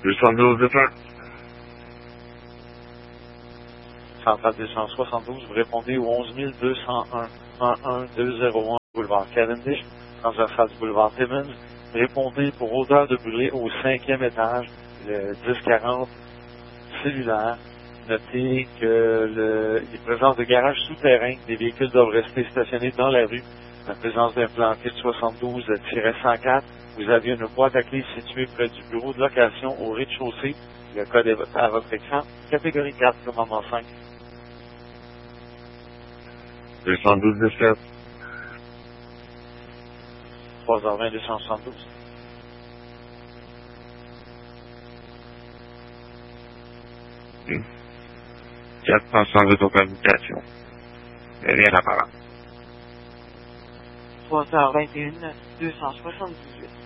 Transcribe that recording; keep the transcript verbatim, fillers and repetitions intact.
deux cent douze décembre. Centrale deux cent soixante-douze, vous répondez au onze mille deux cent un, un un deux zéro un, boulevard Cavendish, transversal du boulevard Timmins. Répondez pour odeur de brûlé au cinquième étage, le dix quarante cellulaire. Notez que le, les présences de garages souterrains, les véhicules doivent rester stationnés dans la rue. La présence d'un planqué de soixante-douze cent quatre. Vous avez une boîte à clés située près du bureau de location au rez-de-chaussée. Le code est à votre écran. Catégorie quatre, commandement cinq. deux cent douze dix-sept. trois heures vingt, deux cent soixante-douze. Hmm. quatre cent changer de communication. Rien à parler. trois heures vingt et une, deux cent soixante-dix-huit.